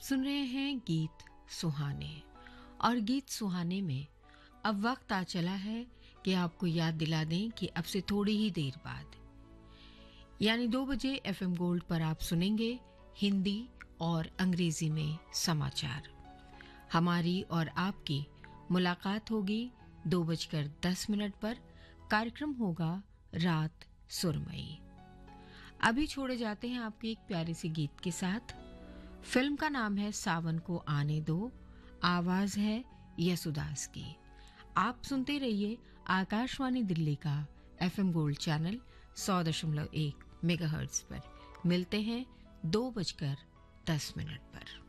सुन रहे हैं गीत सुहाने। और गीत सुहाने में अब वक्त आ चला है कि आपको याद दिला दें कि अब से थोड़ी ही देर बाद यानी 2 बजे एफएम गोल्ड पर आप सुनेंगे हिंदी और अंग्रेजी में समाचार। हमारी और आपकी मुलाकात होगी 2:10 पर। कार्यक्रम होगा रात सुरमई। अभी छोड़े जाते हैं आपके एक प्यारे से गीत के साथ। फिल्म का नाम है सावन को आने दो, आवाज है यसुदास की। आप सुनते रहिए आकाशवाणी दिल्ली का एफएम गोल्ड चैनल 100.1 मेगाहर्ट्ज पर। मिलते हैं 2:10 पर।